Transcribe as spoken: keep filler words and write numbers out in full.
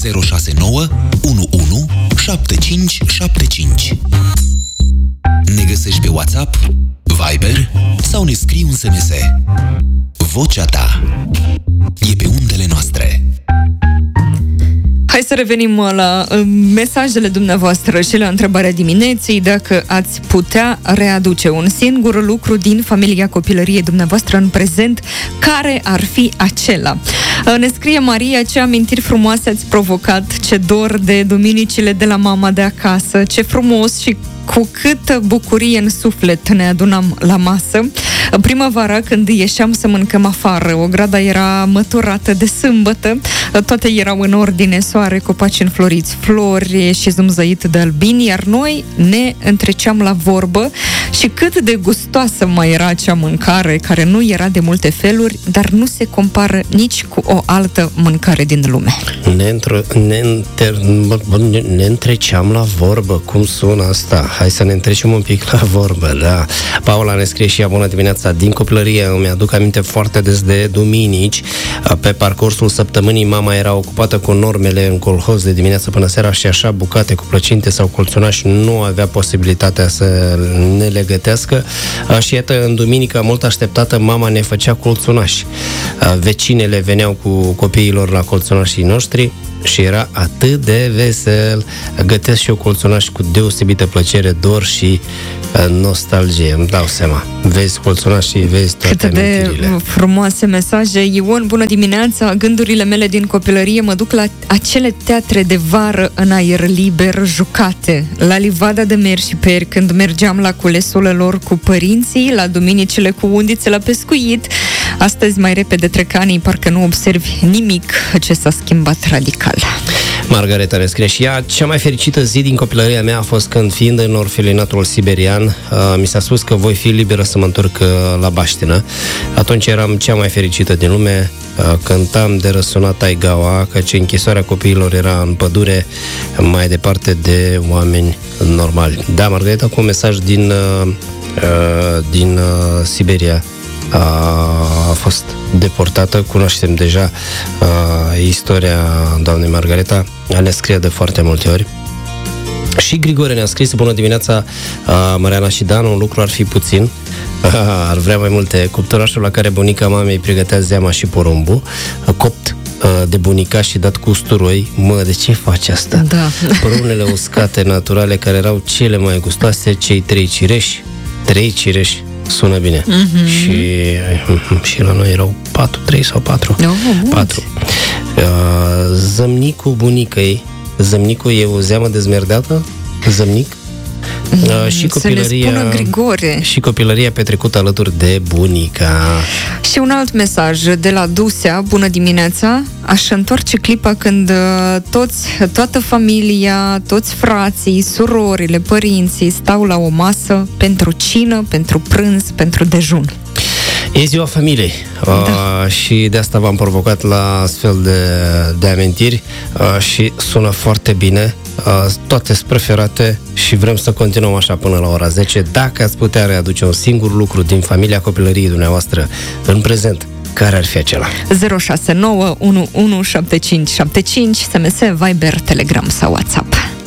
zero șase nouă unu unu șapte cinci șapte cinci. Ne găsești pe WhatsApp, Viber sau ne scrii un S M S. Vocea ta e pe undele noastre. Hai să revenim la mesajele dumneavoastră și la întrebarea dimineții. Dacă ați putea readuce un singur lucru din familia copilăriei dumneavoastră în prezent, care ar fi acela? Ne scrie Maria: ce amintiri frumoase ați provocat, ce dor de duminicile de la mama de acasă, ce frumos și cu câtă bucurie în suflet ne adunam la masă. Primăvara, când ieșeam să mâncăm afară, ograda era măturată de sâmbătă, toate erau în ordine, soare, copaci înfloriți, flori și zumzăit de albini, iar noi ne întreceam la vorbă și cât de gustoasă mai era acea mâncare, care nu era de multe feluri, dar nu se compară nici cu o altă mâncare din lume. Ne, într- ne, inter- ne întreceam la vorbă, cum sună asta? Hai să ne întrecem un pic la vorbă, da. Paula ne scrie și ea: bună dimineața, din copilărie îmi aduc aminte foarte des de duminici. Pe parcursul săptămânii mama era ocupată cu normele în colhoz de dimineață până seara și așa bucate cu plăcinte sau colțunași nu avea posibilitatea să ne le gătească. Și iată, în duminica mult așteptată, mama ne făcea colțunași. Vecinele veneau cu copiilor la colțunașii noștri și era atât de vesel. Gătesc și eu colțunași cu deosebită plăcere, dor și uh, nostalgie, îmi dau seama. Vezi colțunași și vezi toate cât amintirile. De frumoase mesaje. Ion, bună dimineața, gândurile mele din copilărie mă duc la acele teatre de vară în aer liber jucate, la livada de mer și peri, când mergeam la culesul lor cu părinții, la duminicile cu undițe la pescuit. Astăzi, mai repede trec anii, parcă nu observi nimic ce s-a schimbat radical. Margareta ne scrie și ea: cea mai fericită zi din copilăria mea a fost când, fiind în orfelinatul siberian, uh, mi s-a spus că voi fi liberă să mă întorc uh, la baștină. Atunci eram cea mai fericită din lume, uh, cântam de răsunat Taigaua, căci închisoarea copiilor era în pădure, mai departe de oameni normali. Da, Margareta, cu un mesaj din, uh, uh, din uh, Siberia. A fost deportată, cunoaștem deja uh, istoria doamnei Margareta, ne scrie de foarte multe ori. Și Grigore ne-a scris: bună dimineața, uh, Mariana și Dan, un lucru ar fi puțin, uh, ar vrea mai multe. Cuptorașul la care bunica mamei pregătea zeama și porumbul, uh, copt uh, de bunica și dat cu usturoi. Mă, de ce faci asta? Da. Prunele uscate naturale care erau cele mai gustoase, cei trei cireși, trei cireși, sună bine. Mm-hmm. Și, și la noi erau patru, trei sau patru. No, patru. Uh, zămnicul bunicăi. Zămnicul e o zeamă dezmerdeată? Zămnic? Uh, și copilăria, să ne spună Grigore. Și copilăria petrecută alături de bunica. Și un alt mesaj de la Dusea: bună dimineața, aș întoarce clipa când toți, toată familia, toți frații, surorile, părinții stau la o masă pentru cină, pentru prânz, pentru dejun. E ziua familiei, da. uh, și de asta v-am provocat la astfel de, de amintiri uh, și sună foarte bine, uh, toate sunt preferate și vrem să continuăm așa până la ora zece. Dacă ați putea readuce un singur lucru din familia copilăriei dumneavoastră în prezent, care ar fi acela? zero șase nouă unu unu șapte cinci șapte cinci, S M S, Viber, Telegram sau WhatsApp.